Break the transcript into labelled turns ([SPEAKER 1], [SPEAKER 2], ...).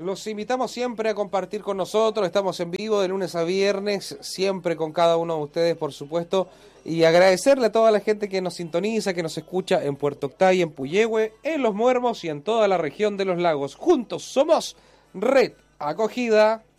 [SPEAKER 1] Los invitamos siempre a compartir con nosotros, estamos en vivo de lunes a viernes, siempre con cada uno de ustedes, por supuesto, y agradecerle a toda la gente que nos sintoniza, que nos escucha en Puerto Octay, en Puyehue, en Los Muermos y en toda la región de los lagos. Juntos somos Red Acogida.